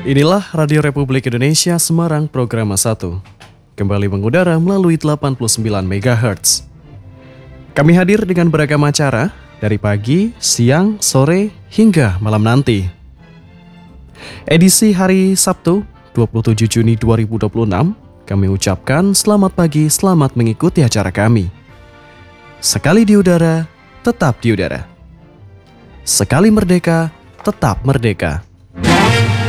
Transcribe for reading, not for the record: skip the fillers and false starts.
Inilah Radio Republik Indonesia Semarang Program 1. Kembali mengudara melalui 89 MHz. Kami hadir dengan beragam acara dari pagi, siang, sore, hingga malam nanti. Edisi hari Sabtu, 27 Juni 2026, kami ucapkan selamat pagi, selamat mengikuti acara kami. Sekali di udara, tetap di udara. Sekali merdeka, tetap merdeka.